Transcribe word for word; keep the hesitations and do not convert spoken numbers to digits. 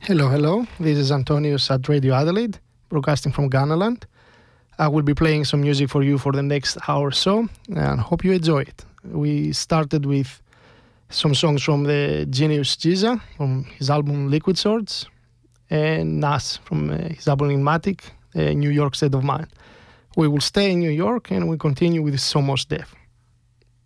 Hello, hello. This is Antonius at Radio Adelaide, broadcasting from Ghanaland. I will be playing some music for you for the next hour or so, and hope you enjoy it. We started with some songs from the Genius Giza, from his album Liquid Swords, and Nas from uh, his album Enigmatic, uh, New York State of Mind. We will stay in New York, and we continue with So Mos Def.